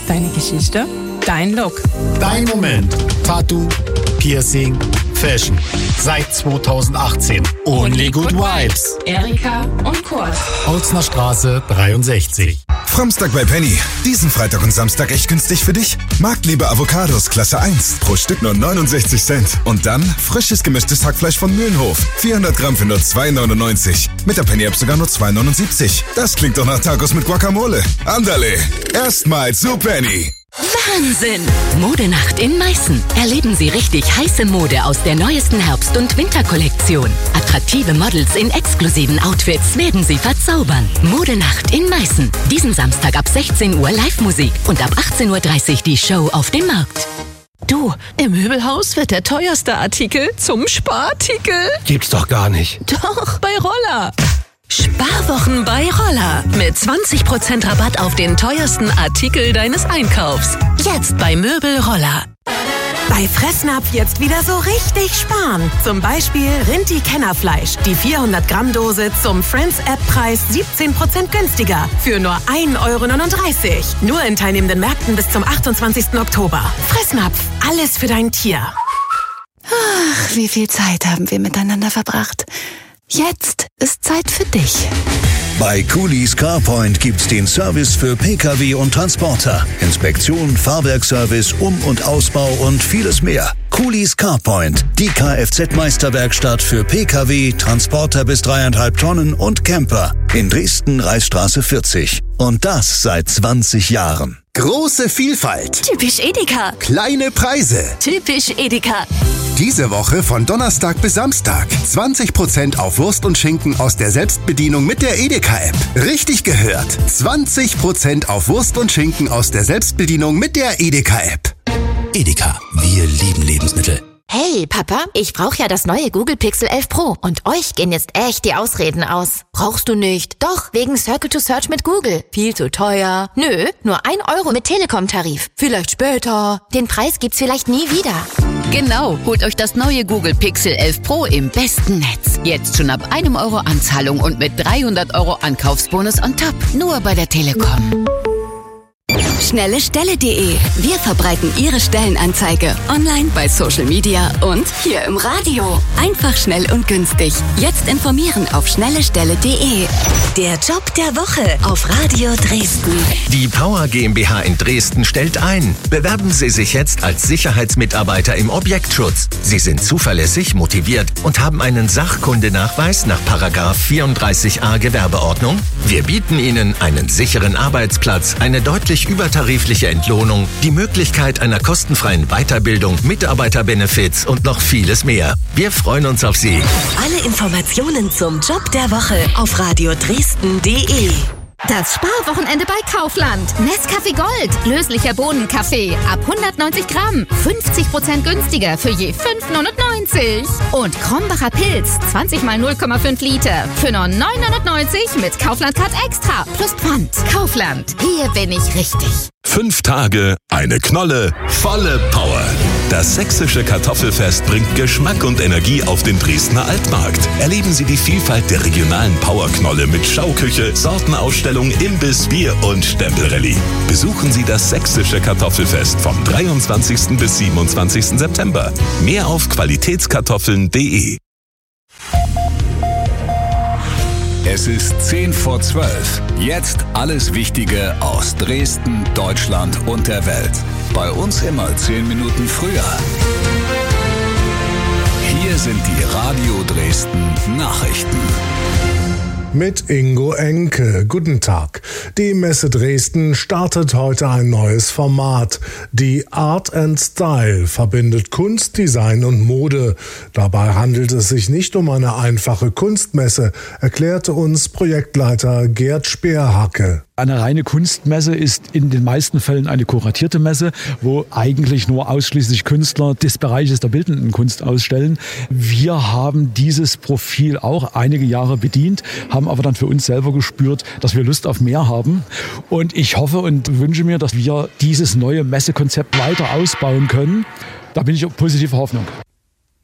Deine Geschichte, dein Look. Dein Moment. Tattoo, Piercing, Fashion. Seit 2018. Only Good Vibes. Erika und Kurt. Holzner Straße 63. Fromstag bei Penny. Diesen Freitag und Samstag echt günstig für dich. Marktliebe Avocados Klasse 1. Pro Stück nur 69 Cent. Und dann frisches gemischtes Hackfleisch von Mühlenhof. 400 Gramm für nur 2,99. Mit der Penny-App sogar nur 2,79. Das klingt doch nach Tacos mit Guacamole. Andale. Erstmal zu Penny. Wahnsinn! Modenacht in Meißen. Erleben Sie richtig heiße Mode aus der neuesten Herbst- und Winterkollektion. Attraktive Models in exklusiven Outfits werden Sie verzaubern. Modenacht in Meißen. Diesen Samstag ab 16 Uhr Live-Musik und ab 18.30 Uhr die Show auf dem Markt. Du, im Möbelhaus wird der teuerste Artikel zum Sparartikel. Gibt's doch gar nicht. Doch, bei Roller. Sparwochen bei Roller. Mit 20% Rabatt auf den teuersten Artikel deines Einkaufs. Jetzt bei Möbel Roller. Bei Fressnapf jetzt wieder so richtig sparen. Zum Beispiel Rinti-Kennerfleisch. Die 400 Gramm Dose zum Friends-App-Preis 17% günstiger. Für nur 1,39 €. Nur in teilnehmenden Märkten bis zum 28. Oktober. Fressnapf. Alles für dein Tier. Ach, wie viel Zeit haben wir miteinander verbracht. Jetzt ist Zeit für dich. Bei Coolies CarPoint gibt's den Service für Pkw und Transporter. Inspektion, Fahrwerkservice, Um- und Ausbau und vieles mehr. Coolies CarPoint, die Kfz-Meisterwerkstatt für Pkw, Transporter bis 3,5 Tonnen und Camper. In Dresden, Reichsstraße 40. Und das seit 20 Jahren. Große Vielfalt. Typisch Edeka. Kleine Preise. Typisch Edeka. Diese Woche von Donnerstag bis Samstag. 20% auf Wurst und Schinken aus der Selbstbedienung mit der Edeka-App. Richtig gehört. 20% auf Wurst und Schinken aus der Selbstbedienung mit der Edeka-App. Edeka, wir lieben Lebensmittel. Hey, Papa, ich brauche ja das neue Google Pixel 11 Pro. Und euch gehen jetzt echt die Ausreden aus. Brauchst du nicht? Doch, wegen Circle to Search mit Google. Viel zu teuer. Nö, nur 1 € mit Telekom-Tarif. Vielleicht später. Den Preis gibt's vielleicht nie wieder. Genau, holt euch das neue Google Pixel 11 Pro im besten Netz. Jetzt schon ab 1 € Anzahlung und mit 300 € Ankaufsbonus on top. Nur bei der Telekom. Schnellestelle.de. Wir verbreiten Ihre Stellenanzeige online, bei Social Media und hier im Radio. Einfach, schnell und günstig. Jetzt informieren auf schnellestelle.de. Der Job der Woche auf Radio Dresden. Die Power GmbH in Dresden stellt ein. Bewerben Sie sich jetzt als Sicherheitsmitarbeiter im Objektschutz. Sie sind zuverlässig, motiviert und haben einen Sachkundenachweis nach § 34a Gewerbeordnung. Wir bieten Ihnen einen sicheren Arbeitsplatz, eine deutlich übertarifliche Entlohnung, die Möglichkeit einer kostenfreien Weiterbildung, Mitarbeiterbenefits und noch vieles mehr. Wir freuen uns auf Sie. Alle Informationen zum Job der Woche auf radiodresden.de. Das Sparwochenende bei Kaufland. Nescafé Gold. Löslicher Bohnenkaffee. Ab 190 Gramm. 50% günstiger für je 5,99 €. Und Krombacher Pilz. 20 mal 0,5 Liter. Für nur 9,99 € mit Kaufland-Card Extra. Plus Pfand. Kaufland. Hier bin ich richtig. 5 Tage, eine Knolle, volle Power. Das sächsische Kartoffelfest bringt Geschmack und Energie auf den Dresdner Altmarkt. Erleben Sie die Vielfalt der regionalen Powerknolle mit Schauküche, Sortenausstellung, Imbiss, Bier und Stempelrallye. Besuchen Sie das sächsische Kartoffelfest vom 23. bis 27. September. Mehr auf qualitätskartoffeln.de. Es ist 10 vor 12. Jetzt alles Wichtige aus Dresden, Deutschland und der Welt. Bei uns immer 10 Minuten früher. Hier sind die Radio Dresden Nachrichten. Mit Ingo Enke. Guten Tag. Die Messe Dresden startet heute ein neues Format. Die Art and Style verbindet Kunst, Design und Mode. Dabei handelt es sich nicht um eine einfache Kunstmesse, erklärte uns Projektleiter Gerd Speerhacke. Eine reine Kunstmesse ist in den meisten Fällen eine kuratierte Messe, wo eigentlich nur ausschließlich Künstler des Bereiches der bildenden Kunst ausstellen. Wir haben dieses Profil auch einige Jahre bedient, haben aber dann für uns selber gespürt, dass wir Lust auf mehr haben. Und ich hoffe und wünsche mir, dass wir dieses neue Messekonzept weiter ausbauen können. Da bin ich auf positive Hoffnung.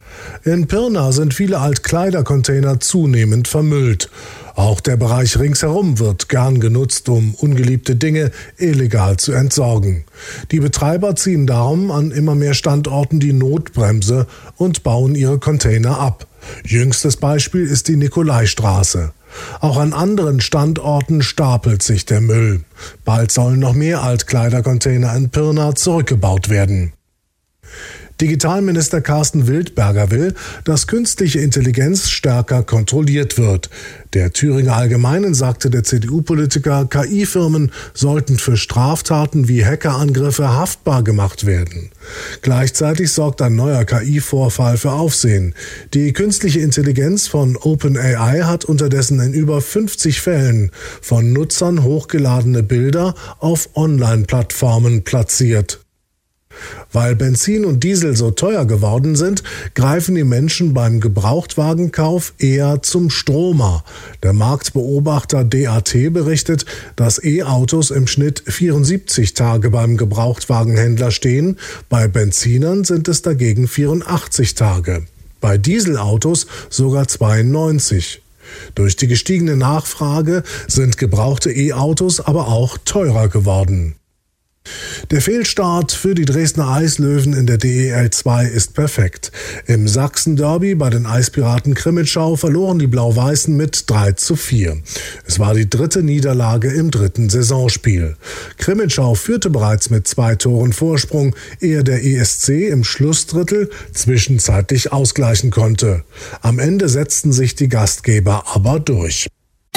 In Pirna sind viele Altkleidercontainer zunehmend vermüllt. Auch der Bereich ringsherum wird gern genutzt, um ungeliebte Dinge illegal zu entsorgen. Die Betreiber ziehen darum an immer mehr Standorten die Notbremse und bauen ihre Container ab. Jüngstes Beispiel ist die Nikolaistraße. Auch an anderen Standorten stapelt sich der Müll. Bald sollen noch mehr Altkleidercontainer in Pirna zurückgebaut werden. Digitalminister Carsten Wildberger will, dass künstliche Intelligenz stärker kontrolliert wird. Der Thüringer Allgemeinen sagte der CDU-Politiker, KI-Firmen sollten für Straftaten wie Hackerangriffe haftbar gemacht werden. Gleichzeitig sorgt ein neuer KI-Vorfall für Aufsehen. Die künstliche Intelligenz von OpenAI hat unterdessen in über 50 Fällen von Nutzern hochgeladene Bilder auf Online-Plattformen platziert. Weil Benzin und Diesel so teuer geworden sind, greifen die Menschen beim Gebrauchtwagenkauf eher zum Stromer. Der Marktbeobachter DAT berichtet, dass E-Autos im Schnitt 74 Tage beim Gebrauchtwagenhändler stehen, bei Benzinern sind es dagegen 84 Tage. Bei Dieselautos sogar 92. Durch die gestiegene Nachfrage sind gebrauchte E-Autos aber auch teurer geworden. Der Fehlstart für die Dresdner Eislöwen in der DEL 2 ist perfekt. Im Sachsen-Derby bei den Eispiraten Crimmitschau verloren die Blau-Weißen mit 3:4. Es war die 3. Niederlage im 3. Saisonspiel. Crimmitschau führte bereits mit 2 Toren Vorsprung, ehe der ESC im Schlussdrittel zwischenzeitlich ausgleichen konnte. Am Ende setzten sich die Gastgeber aber durch.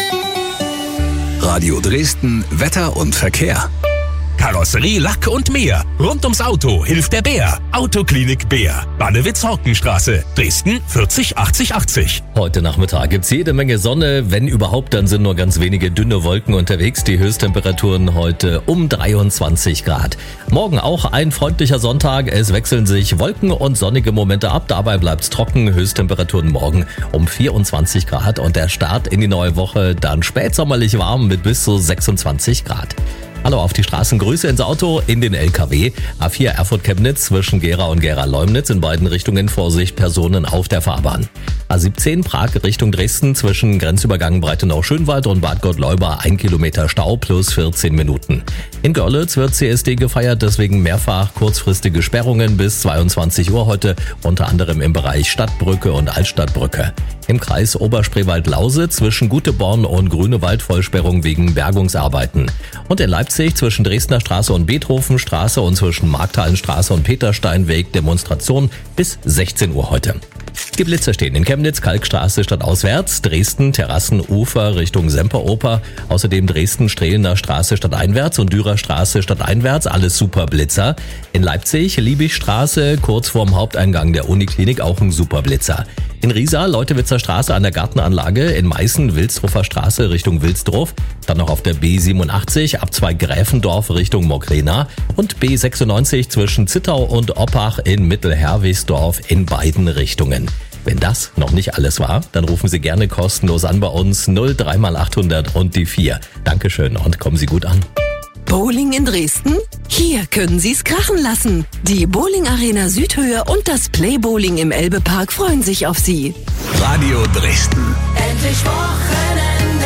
Radio Dresden, Wetter und Verkehr. Karosserie, Lack und mehr. Rund ums Auto hilft der Bär. Autoklinik Bär. Bannewitz-Horkenstraße. Dresden 40 80 80. Heute Nachmittag gibt's jede Menge Sonne. Wenn überhaupt, dann sind nur ganz wenige dünne Wolken unterwegs. Die Höchsttemperaturen heute um 23 Grad. Morgen auch ein freundlicher Sonntag. Es wechseln sich Wolken und sonnige Momente ab. Dabei bleibt's trocken. Höchsttemperaturen morgen um 24 Grad. Und der Start in die neue Woche dann spätsommerlich warm mit bis zu 26 Grad. Hallo auf die Straßen, Grüße ins Auto, in den LKW. A4 Erfurt-Chemnitz zwischen Gera und Gera-Leumnitz, in beiden Richtungen Vorsicht, Personen auf der Fahrbahn. A17 Prag Richtung Dresden zwischen Grenzübergang Breitenau-Schönwald und Bad Gottleuba 1 Kilometer Stau plus 14 Minuten. In Görlitz wird CSD gefeiert, deswegen mehrfach kurzfristige Sperrungen bis 22 Uhr heute, unter anderem im Bereich Stadtbrücke und Altstadtbrücke. Im Kreis Oberspreewald-Lausitz zwischen Guteborn und Grünewald Vollsperrung wegen Bergungsarbeiten. Und in Leipzig zwischen Dresdner Straße und Beethovenstraße und zwischen Markthallenstraße und Petersteinweg Demonstration bis 16 Uhr heute. Die Blitzer stehen in Chemnitz, Kalkstraße stadtauswärts, Dresden, Terrassenufer Richtung Semperoper, außerdem Dresden, Strehlener Straße stadteinwärts und Dürer Straße stadteinwärts, alles super Blitzer. In Leipzig, Liebigstraße, kurz vorm Haupteingang der Uniklinik, auch ein super Blitzer. In Riesa, Leutewitzer Straße an der Gartenanlage, in Meißen, Wilsdruffer Straße Richtung Wilsdruf, dann noch auf der B87, Abzweig Gräfendorf Richtung Mogrena und B96 zwischen Zittau und Oppach in Mittelherwigsdorf in beiden Richtungen. Wenn das noch nicht alles war, dann rufen Sie gerne kostenlos an bei uns 03 mal 800 und die 4. Dankeschön und kommen Sie gut an. Bowling in Dresden? Hier können Sie es krachen lassen. Die Bowling Arena Südhöhe und das Playbowling im Elbepark freuen sich auf Sie. Radio Dresden. Endlich Wochenende.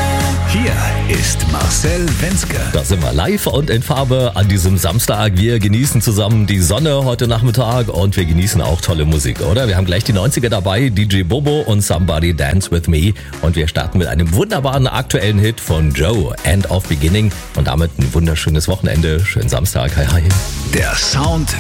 Hier ist Marcel Wenzke. Da sind wir live und in Farbe an diesem Samstag. Wir genießen zusammen die Sonne heute Nachmittag und wir genießen auch tolle Musik, oder? Wir haben gleich die 90er dabei, DJ Bobo und Somebody Dance With Me. Und wir starten mit einem wunderbaren aktuellen Hit von Joe, End of Beginning. Und damit ein wunderschönes Wochenende. Schönen Samstag. Hi, hi. Der Sound